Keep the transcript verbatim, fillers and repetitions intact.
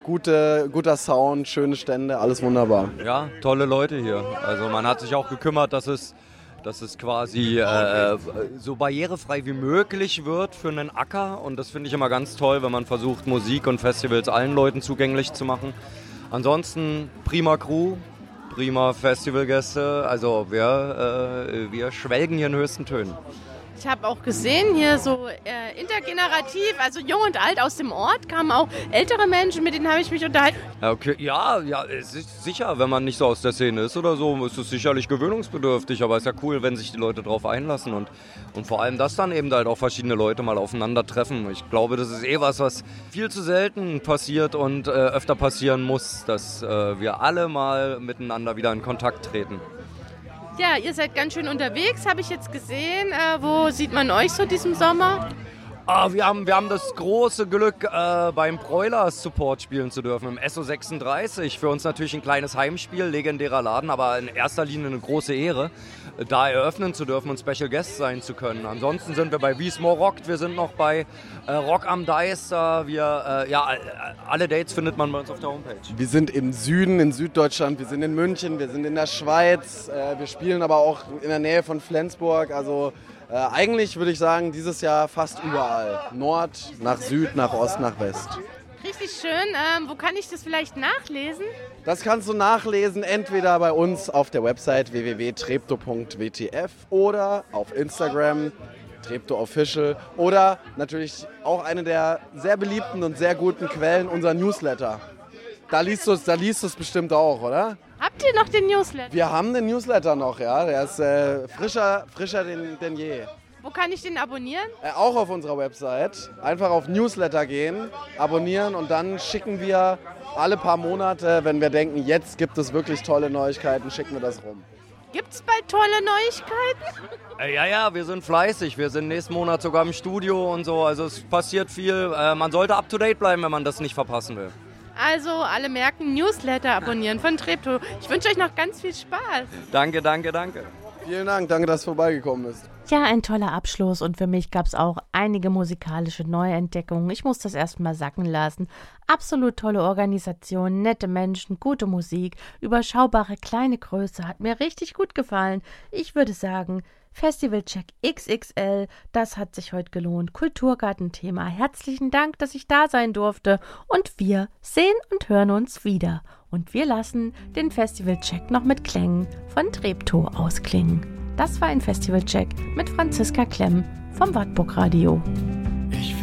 gute, guter Sound, schöne Stände, alles wunderbar. Ja, tolle Leute hier. Also man hat sich auch gekümmert, dass es, dass es quasi äh, so barrierefrei wie möglich wird für einen Acker. Und das finde ich immer ganz toll, wenn man versucht, Musik und Festivals allen Leuten zugänglich zu machen. Ansonsten prima Crew, prima Festivalgäste. Also wir, äh, wir schwelgen hier in höchsten Tönen. Ich habe auch gesehen, hier so äh, intergenerativ, also jung und alt aus dem Ort, kamen auch ältere Menschen, mit denen habe ich mich unterhalten. Ja, okay. ja, ja, es ist sicher, wenn man nicht so aus der Szene ist oder so, ist es sicherlich gewöhnungsbedürftig, aber es ist ja cool, wenn sich die Leute drauf einlassen und, und vor allem, dass dann eben halt auch verschiedene Leute mal aufeinandertreffen. Ich glaube, das ist eh was, was viel zu selten passiert und äh, öfter passieren muss, dass äh, wir alle mal miteinander wieder in Kontakt treten. Ja, ihr seid ganz schön unterwegs, habe ich jetzt gesehen. Äh, wo sieht man euch so diesem Sommer? Ah, wir, haben, wir haben das große Glück, äh, beim Broilers Support spielen zu dürfen, im S O sechsunddreißig. Für uns natürlich ein kleines Heimspiel, legendärer Laden, aber in erster Linie eine große Ehre, da eröffnen zu dürfen und Special Guest sein zu können. Ansonsten sind wir bei Wiesmoor Rockt, wir sind noch bei äh, Rock am Deister. Wir, äh, ja, alle Dates findet man bei uns auf der Homepage. Wir sind im Süden, in Süddeutschland, wir sind in München, wir sind in der Schweiz, äh, wir spielen aber auch in der Nähe von Flensburg, also Äh, eigentlich würde ich sagen, dieses Jahr fast überall. Nord nach Süd, nach Ost, nach West. Richtig schön. Ähm, wo kann ich das vielleicht nachlesen? Das kannst du nachlesen, entweder bei uns auf der Website w w w punkt treptow punkt w t f oder auf Instagram, Treptow Official, oder natürlich auch eine der sehr beliebten und sehr guten Quellen, unser Newsletter. Da liest du es, da liest du es bestimmt auch, oder? Habt ihr noch den Newsletter? Wir haben den Newsletter noch, ja. Der ist äh, frischer, frischer denn, denn je. Wo kann ich den abonnieren? Äh, auch auf unserer Website. Einfach auf Newsletter gehen, abonnieren und dann schicken wir alle paar Monate, wenn wir denken, jetzt gibt es wirklich tolle Neuigkeiten, schicken wir das rum. Gibt's bald tolle Neuigkeiten? Äh, ja, ja, wir sind fleißig. Wir sind nächsten Monat sogar im Studio und so. Also es passiert viel. Äh, man sollte up to date bleiben, wenn man das nicht verpassen will. Also alle merken, Newsletter abonnieren von Treptow. Ich wünsche euch noch ganz viel Spaß. Danke, danke, danke. Vielen Dank, danke, dass du vorbeigekommen bist. Ja, ein toller Abschluss und für mich gab es auch einige musikalische Neuentdeckungen. Ich muss das erstmal sacken lassen. Absolut tolle Organisation, nette Menschen, gute Musik, überschaubare kleine Größe, hat mir richtig gut gefallen. Ich würde sagen, Festivalcheck X X L, das hat sich heute gelohnt. Kulturgartenthema, herzlichen Dank, dass ich da sein durfte. Und wir sehen und hören uns wieder. Und wir lassen den Festivalcheck noch mit Klängen von Treptow ausklingen. Das war ein Festivalcheck mit Franziska Klemm vom Wartburg Radio.